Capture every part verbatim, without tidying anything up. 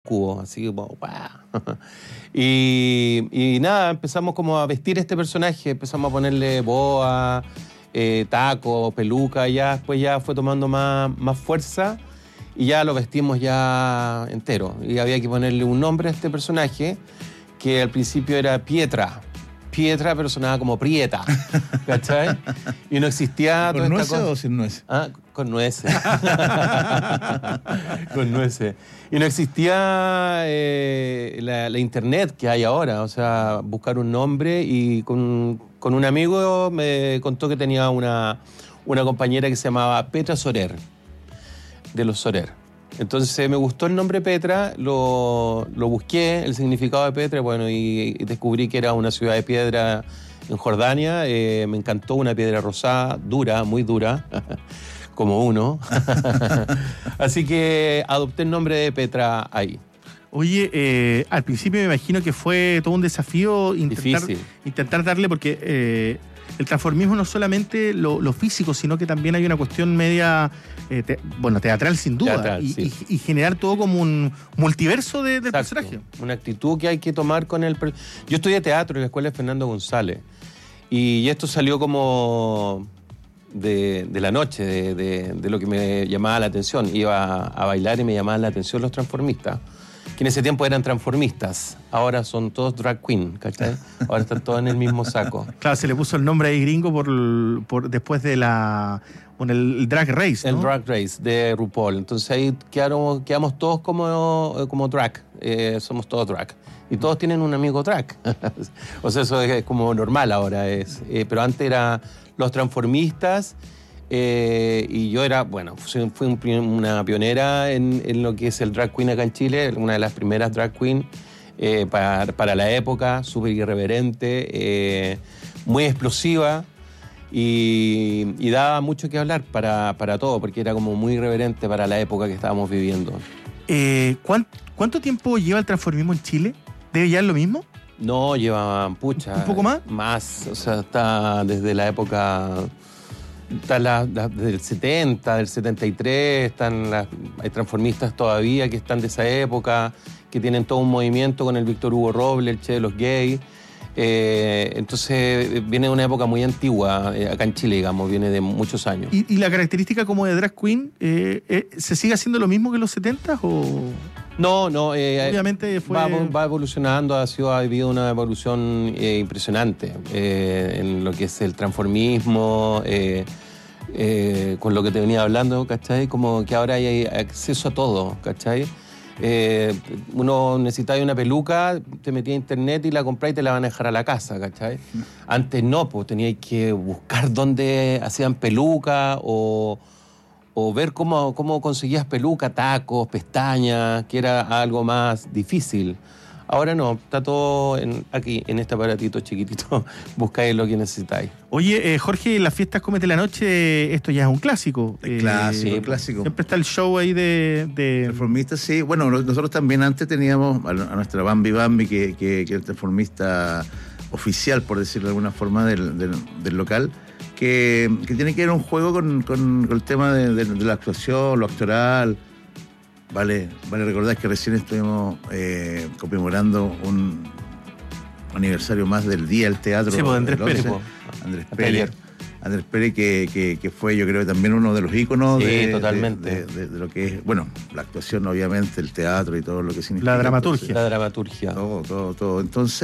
cubo, así como ¡guau! y, y nada, empezamos como a vestir este personaje, empezamos a ponerle boa, eh, taco, peluca, ya después ya fue tomando más, más fuerza y ya lo vestimos ya entero. Y había que ponerle un nombre a este personaje que al principio era Pietra. Pietra, pero sonaba como Prieta, ¿cachai? Y no existía ¿Con toda nueces esta cosa. o sin nueces? Ah, con nueces. Con nueces. Y no existía eh, la, la internet que hay ahora, o sea, buscar un nombre y con, con un amigo me contó que tenía una, una compañera que se llamaba Petra Sorer, de los Sorer. Entonces me gustó el nombre Petra, lo, lo busqué, el significado de Petra, bueno, y, y descubrí que era una ciudad de piedra en Jordania. Eh, me encantó, una piedra rosada, dura, muy dura, como uno. Así que adopté el nombre de Petra ahí. Oye, eh, al principio me imagino que fue todo un desafío intentar, Difícil. intentar darle, porque eh, el transformismo no es solamente lo, lo físico, sino que también hay una cuestión media, eh, te, bueno, teatral sin duda, Teatral, y, sí. y, y generar todo como un multiverso de, del Exacto. personaje. Una actitud que hay que tomar con el... Per- Yo estudié teatro en la escuela de Fernando González y esto salió como de, de la noche, de, de, de lo que me llamaba la atención. Iba a bailar y me llamaban la atención los transformistas, que en ese tiempo eran transformistas, ahora son todos drag queen, ¿cachai? Ahora están todos en el mismo saco. Claro, se le puso el nombre ahí gringo por, por después de la bueno, el, el Drag Race, ¿no? El Drag Race de RuPaul. Entonces ahí quedaron, quedamos todos como, como drag, eh, somos todos drag. Y todos tienen un amigo drag. O sea, eso es como normal ahora. es eh, Pero antes era los transformistas. Eh, y yo era, bueno, fui, fui un, una pionera en, en lo que es el drag queen acá en Chile, una de las primeras drag queen eh, para, para la época, súper irreverente, eh, muy explosiva y, y daba mucho que hablar para, para todo, porque era como muy irreverente para la época que estábamos viviendo. Eh, ¿cuánto, ¿Cuánto tiempo lleva el transformismo en Chile? ¿Debe ya lo mismo? No, llevaban pucha. ¿Un poco más? Más, o sea, está desde la época... Está la, la, del setenta, del setenta y tres, están las, hay transformistas todavía que están de esa época, que tienen todo un movimiento con el Víctor Hugo Robles, el Che de los gays. Eh, entonces viene de una época muy antigua, eh, acá en Chile, digamos, viene de muchos años. ¿Y, y la característica como de drag queen, eh, eh, se sigue haciendo lo mismo que en los setenta o...? No, no. Eh, Obviamente fue... Va, va evolucionando, ha, sido, ha habido una evolución eh, impresionante eh, en lo que es el transformismo, eh, eh, con lo que te venía hablando, ¿cachai? Como que ahora hay acceso a todo, ¿cachai? Eh, uno necesitaba una peluca, te metías a internet y la comprás y te la van a dejar a la casa, ¿cachai? Antes no, pues tenías que buscar dónde hacían peluca o... o ver cómo, cómo conseguías peluca, tacos, pestañas, que era algo más difícil. Ahora no, está todo en, aquí, en este aparatito chiquitito, buscáis lo que necesitáis. Oye, eh, Jorge, las fiestas Cómete la Noche, esto ya es un clásico. El clásico, Eh, el clásico. Siempre está el show ahí de... de... Transformistas, sí. Bueno, nosotros también antes teníamos a nuestra Bambi Bambi, que, que, que es el transformista oficial, por decirlo de alguna forma, del, del, del local, que, que tiene que ver un juego con, con, con el tema de, de, de la actuación, lo actoral. Vale, vale recordar que recién estuvimos eh, conmemorando un aniversario más del Día del Teatro. Sí, pues, Andrés del once. Pérez. Andrés Hasta Pérez. ayer. Andrés Pérez, que, que, que fue, yo creo, también uno de los íconos Sí, de, totalmente. de, de, de lo que es, bueno, la actuación, obviamente, el teatro y todo lo que significa. La dramaturgia. La dramaturgia. Todo, todo, todo. Entonces,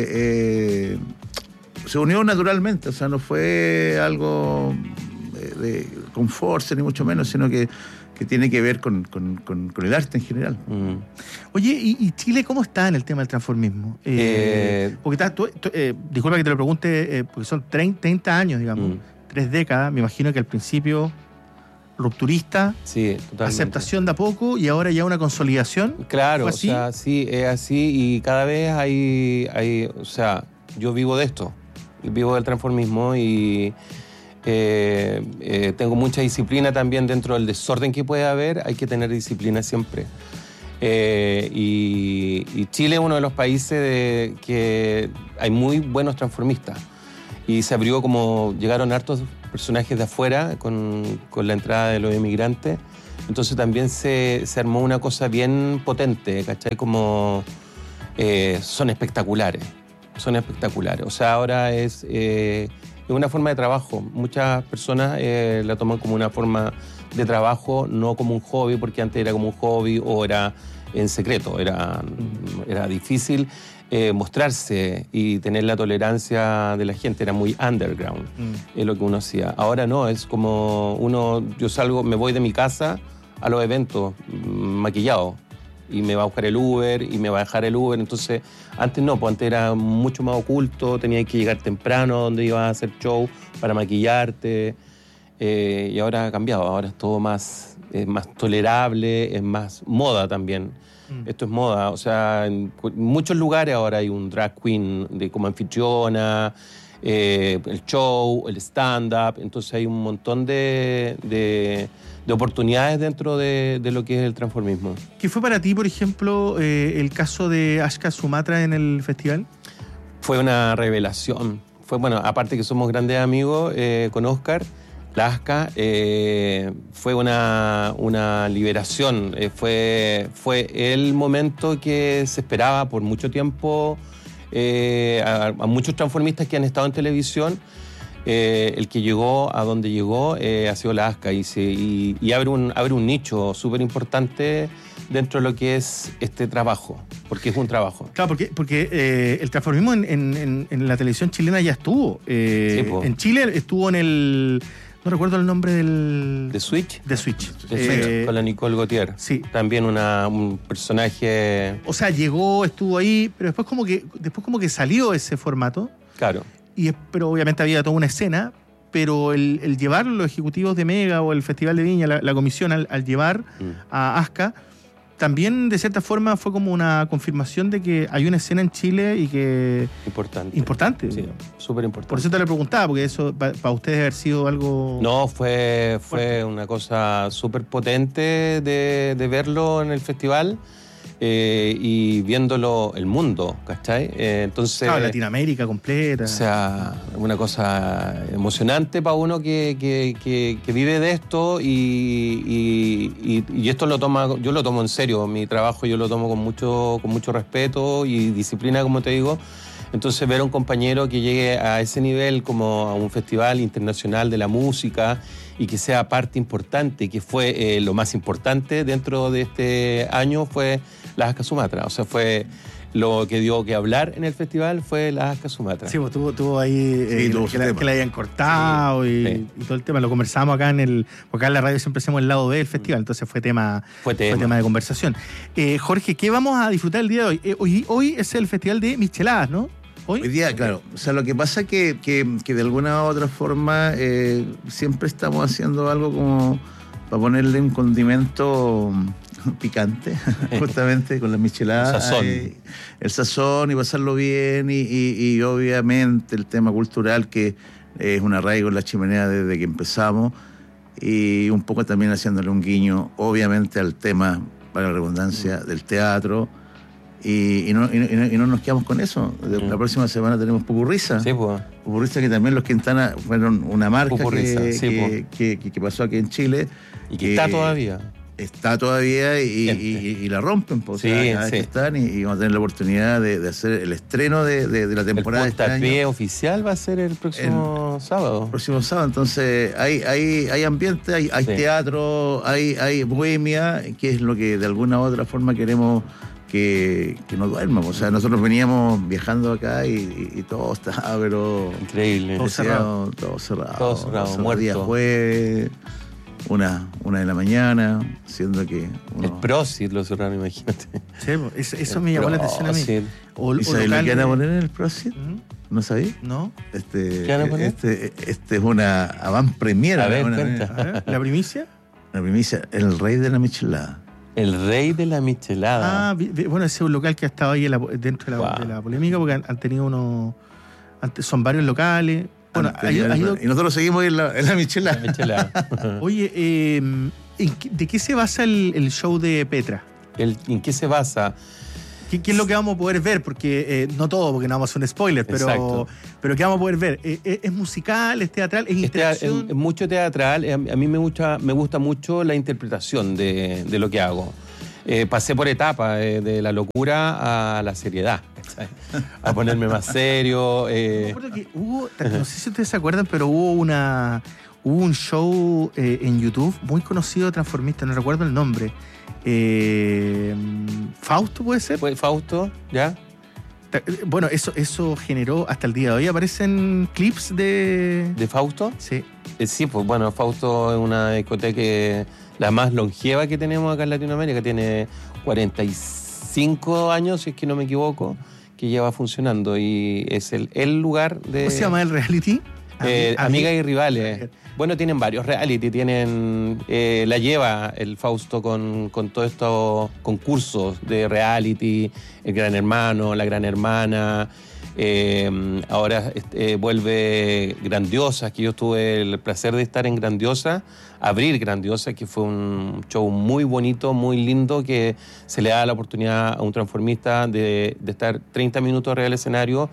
eh, se unió naturalmente, o sea, no fue algo de, de con fuerza, ni mucho menos, sino que, que tiene que ver con, con, con, con el arte en general. Mm. Oye, ¿y, ¿y Chile cómo está en el tema del transformismo? Eh, Eh, porque está, tú, tú, eh, disculpa que te lo pregunte, eh, porque son treinta años, digamos, Mm. tres décadas. Me imagino que al principio rupturista, Sí, totalmente. aceptación de a poco y ahora ya una consolidación. Claro, ¿Fue o así? sea, sí, es así y cada vez hay, hay, o sea, yo vivo de esto, vivo del transformismo y eh, eh, tengo mucha disciplina también dentro del desorden que puede haber, hay que tener disciplina siempre. Eh, y, y Chile es uno de los países de, que hay muy buenos transformistas y se abrió como, llegaron hartos personajes de afuera con, con la entrada de los inmigrantes Entonces también se, se armó una cosa bien potente, ¿cachai? Como eh, son espectaculares, son espectaculares. O sea, ahora es, eh, es una forma de trabajo. Muchas personas eh, la toman como una forma de trabajo, no como un hobby, porque antes era como un hobby o era en secreto, era, era difícil eh, mostrarse y tener la tolerancia de la gente, era muy underground, mm. es lo que uno hacía. Ahora no, es como uno, yo salgo, me voy de mi casa a los eventos maquillado y me va a buscar el Uber y me va a dejar el Uber, entonces antes no, pues antes era mucho más oculto, tenías que llegar temprano a donde ibas a hacer show para maquillarte. Eh, y ahora ha cambiado, ahora es todo más, es más tolerable, es más moda también. Mm. Esto es moda, o sea, en muchos lugares ahora hay un drag queen de, como anfitriona, eh, el show, el stand-up, entonces hay un montón de, de, de oportunidades dentro de, de lo que es el transformismo. ¿Qué fue para ti, por ejemplo, eh, el caso de Ashka Sumatra en el festival? Fue una revelación. Fue, bueno, aparte que somos grandes amigos eh, con Oscar, la Ashka eh, fue una, una liberación, eh, fue, fue el momento que se esperaba por mucho tiempo eh, a, a muchos transformistas que han estado en televisión. Eh, el que llegó a donde llegó eh, ha sido la Ashka y, se, y, y abre, un, abre un nicho súper importante dentro de lo que es este trabajo, porque es un trabajo. Claro, porque, porque eh, el transformismo en, en, en la televisión chilena ya estuvo. Eh, sí, en Chile estuvo en el... No recuerdo el nombre del... ¿De Switch? De Switch. De Switch, eh, con la Nicole Gautier. Sí. También una, un personaje... O sea, llegó, estuvo ahí, pero después como que, después como que salió ese formato. Claro. Y, pero obviamente había toda una escena, pero el, el llevar los ejecutivos de Mega o el Festival de Viña, la, la comisión, al, al llevar mm. a Ashka, también de cierta forma fue como una confirmación de que hay una escena en Chile y que... Importante. Importante. Sí, súper importante. Por eso te lo preguntaba, porque eso para pa ustedes haber sido algo... No, fue, fue una cosa súper potente de, de verlo en el festival eh, y viéndolo el mundo, ¿cachai? Eh, entonces... Claro, Latinoamérica completa. O sea, una cosa emocionante para uno que, que, que, que vive de esto y, y, y, y esto lo toma, yo lo tomo en serio, mi trabajo yo lo tomo con mucho, con mucho respeto y disciplina, como te digo. Entonces ver a un compañero que llegue a ese nivel como a un festival internacional de la música y que sea parte importante, que fue eh, lo más importante dentro de este año fue la Ashka Sumatra. O sea, fue lo que dio que hablar en el festival fue la Ashka Sumatra. Sí, pues tuvo, tuvo ahí eh, sí, tuvo que, la, que la hayan cortado sí, y, sí. y todo el tema. Lo conversamos acá en el... Porque acá en la radio siempre hacemos el lado B del festival, entonces fue tema, fue tema. Fue tema de conversación. Eh, Jorge, ¿qué vamos a disfrutar el día de hoy? Eh, hoy? Hoy es el festival de micheladas, ¿no? ¿Hoy? Hoy día, claro. O sea, lo que pasa es que, que, que de alguna u otra forma eh, siempre estamos haciendo algo como para ponerle un condimento picante, justamente con las micheladas. El sazón. Eh, el sazón y pasarlo bien y, y, y obviamente el tema cultural que es un arraigo en la chimenea desde que empezamos y un poco también haciéndole un guiño, obviamente, al tema, para la redundancia, del teatro. Y, y, no, y, no, y no nos quedamos con eso. La mm. próxima semana tenemos Pupurrisa. Sí, pues. Pupurrisa, que también los Quintana fueron una marca que, sí, que, que, que, que pasó aquí en Chile. Y que, que está todavía. Está todavía y, y, y, y la rompen. Pues, sí, o sea, cada sí. vez que están y, y vamos a tener la oportunidad de, de hacer el estreno de, de, de la temporada. El puntapié este oficial va a ser el próximo el, sábado. El próximo sábado. Entonces hay, hay, hay ambiente, hay, hay sí. teatro, hay, hay bohemia, que es lo que de alguna u otra forma queremos... Que, que no duerman. O sea, nosotros veníamos viajando acá y, y, y todo estaba, pero... Increíble. Todo cerrado. Todo cerrado. Todo cerrado, muerto. Día jueves, una, una de la mañana, siendo que... Uno... El Prosit lo cerraron, imagínate. Sí, eso, eso me llamó la atención a mí. O, ¿Y sabes lo que van a poner en el Prosit? ¿Mm? ¿No sabéis? No. ¿Qué Este, van a poner? Este, este es una avant premiere. A ver, una, cuenta. A ver, ¿la primicia? La primicia, el rey de la michelada. El rey de la michelada. Ah, bueno, ese es un local que ha estado ahí en la, dentro de la, wow. de la polémica, porque han, han tenido unos... Son varios locales. Bueno, ha ido, ha ido... Y nosotros seguimos en la, en la michelada. La michelada. Oye, eh, ¿en qué, ¿de qué se basa el, el show de Petra? El, ¿En qué se basa? ¿Qué, ¿Qué es lo que vamos a poder ver? Porque eh, no todo, porque no vamos a hacer un spoiler, pero, pero ¿qué vamos a poder ver? ¿Es, es musical, es teatral, es interacción? Es, es mucho teatral. A mí me gusta, me gusta mucho la interpretación de, de lo que hago. Eh, pasé por etapas, eh, de la locura a la seriedad, ¿sabes? A ponerme más serio. Eh. Me acuerdo que hubo, no sé si ustedes se acuerdan, pero hubo una hubo un show eh, en YouTube muy conocido de transformista, no recuerdo el nombre. Eh, ¿Fausto puede ser? ¿Fue Fausto? ¿Ya? Bueno, eso, eso generó, hasta el día de hoy aparecen clips de... ¿De Fausto? Sí. Eh, sí, pues bueno, Fausto es una discoteca, la más longeva que tenemos acá en Latinoamérica, tiene cuarenta y cinco años, si es que no me equivoco, que lleva funcionando y es el, el lugar de... ¿Cómo se llama el reality? Eh, Amigas y Rivales. Bueno, tienen varios reality, tienen eh, la lleva el Fausto con, con todos estos concursos de reality, el Gran Hermano, la Gran Hermana, eh, ahora eh, vuelve Grandiosa, que yo tuve el placer de estar en Grandiosa, abrir Grandiosa, que fue un show muy bonito, muy lindo, que se le da la oportunidad a un transformista de, de estar treinta minutos arriba del escenario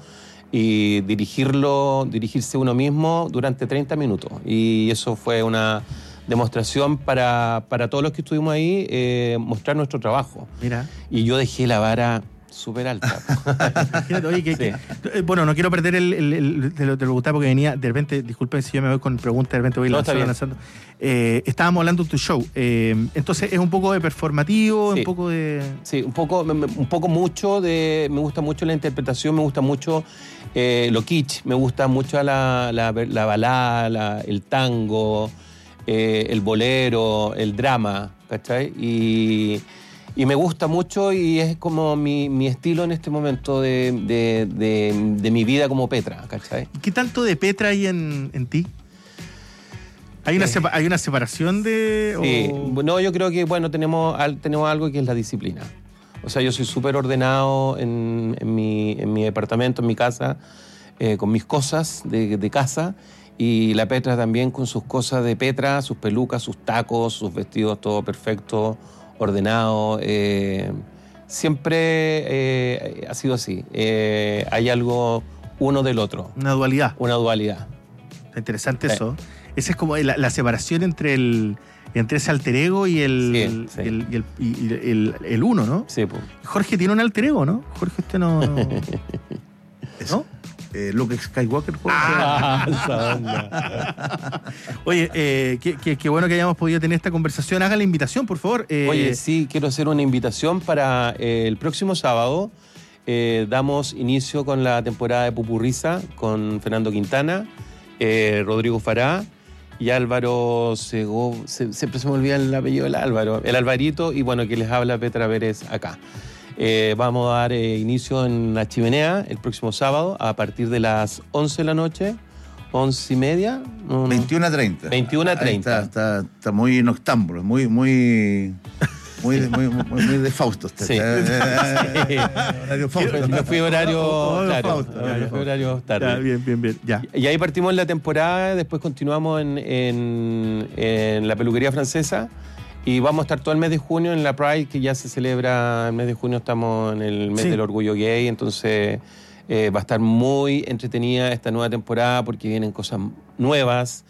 y dirigirlo, dirigirse uno mismo durante treinta minutos. Y eso fue una demostración para, para todos los que estuvimos ahí, eh, mostrar nuestro trabajo. Mira. Y yo dejé la vara súper alta. Imagínate, oye, que, sí. que, bueno, no quiero perder el, el, el de lo de Bogotá porque venía, de repente, disculpen si yo me voy con preguntas, de repente voy no, lanzando, lanzando. Eh, estábamos hablando de tu show, eh, entonces es un poco de performativo, sí. un poco de... Sí, un poco, un poco mucho de... Me gusta mucho la interpretación, me gusta mucho eh, lo kitsch, me gusta mucho la, la, la balada, la, el tango, eh, el bolero, el drama, ¿cachai? Y... Y me gusta mucho y es como mi, mi estilo en este momento de, de, de, de mi vida como Petra, ¿cachai? ¿Qué tanto de Petra hay en, en ti? ¿Hay una, eh, sepa- ¿Hay una separación de...? Sí, o... no, yo creo que, bueno, tenemos, tenemos algo que es la disciplina. O sea, yo soy súper ordenado en, en, mi, en mi departamento, en mi casa, eh, con mis cosas de, de casa, y la Petra también con sus cosas de Petra, sus pelucas, sus tacos, sus vestidos, todo perfecto, ordenado, eh, siempre eh, ha sido así. Eh, hay algo uno del otro. Una dualidad. Una dualidad. Está interesante sí. eso. Esa es como la, la separación entre el entre ese alter ego y el, sí, sí. el, y el, y el, el uno, ¿no? Sí, pues. Jorge tiene un alter ego, ¿no? Jorge, usted no... ¿No? Eh, Luke Skywalker. Ah, esa onda. Oye, eh, qué, qué, qué bueno que hayamos podido tener esta conversación. Haga la invitación, por favor. Eh, Oye, sí, quiero hacer una invitación para eh, el próximo sábado. Eh, damos inicio con la temporada de Pupurriza con Fernando Quintana, eh, Rodrigo Fará y Álvaro Segó. Se, siempre se me olvida el apellido del Álvaro. El Alvarito, y bueno, que les habla Petra Pérez acá. Eh, vamos a dar eh, inicio en La Chimenea el próximo sábado a partir de las once de la noche, once y media. No, no. veintiuno a treinta. veintiuno a treinta. Está, está, está muy noctámbulo, muy, muy, muy, muy, muy, muy de Fausto. Está, sí. sí. Horario Fausto. Me fui horario, oh, claro, Fausto, me fui horario tarde. Ya, bien, bien, bien. Ya. Y ahí partimos la temporada, después continuamos en, en, en la peluquería francesa. Y vamos a estar todo el mes de junio en la Pride, que ya se celebra el mes de junio, estamos en el mes sí. del orgullo gay, entonces eh, va a estar muy entretenida esta nueva temporada porque vienen cosas nuevas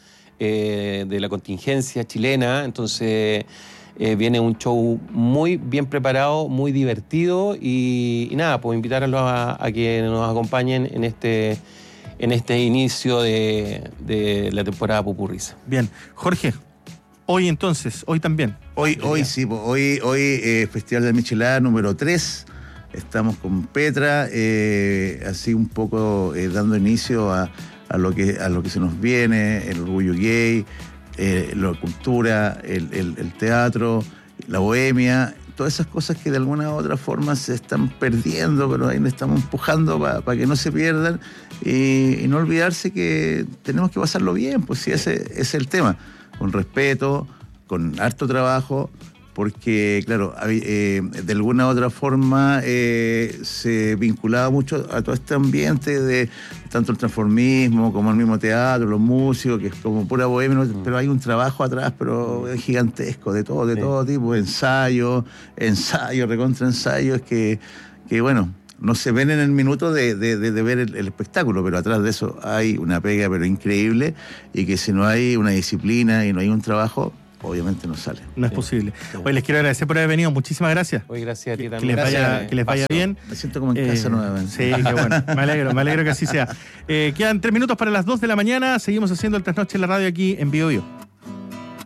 eh, de la contingencia chilena, entonces eh, viene un show muy bien preparado, muy divertido y, y nada, pues invitarlos a, a que nos acompañen en este, en este inicio de, de la temporada Pupurriza. Bien, Jorge. Hoy entonces, hoy también. Hoy, hoy sí, hoy, hoy eh, Festival de Michelada número tres. Estamos con Petra, eh, así un poco eh, dando inicio a, a, lo que, a lo que se nos viene, el orgullo gay, eh, la cultura, el, el, el teatro, la bohemia, todas esas cosas que de alguna u otra forma se están perdiendo, pero ahí le estamos empujando para pa que no se pierdan y, y no olvidarse que tenemos que pasarlo bien, pues sí, ese, ese es el tema. Con respeto, con harto trabajo, porque, claro, eh, de alguna u otra forma eh, se vinculaba mucho a todo este ambiente de tanto el transformismo como el mismo teatro, los músicos, que es como pura bohemia, mm. pero hay un trabajo atrás, pero es gigantesco, de todo, de sí. todo tipo, ensayo, ensayo, recontra ensayo, es que... que bueno, no se ven en el minuto de, de, de, de ver el, el espectáculo, pero atrás de eso hay una pega pero increíble, y que si no hay una disciplina y no hay un trabajo, obviamente no sale. No es Sí. posible. Sí. Hoy les quiero agradecer por haber venido. Muchísimas gracias. Oye, gracias a ti Que, también. les vaya, Gracias. que les vaya Paso. bien. Me siento como en Eh, casa nuevamente. Sí, qué bueno. Me alegro, me alegro que así sea. Eh, quedan tres minutos para las dos de la mañana. Seguimos haciendo el Trasnoche en la radio aquí en Bio Bio.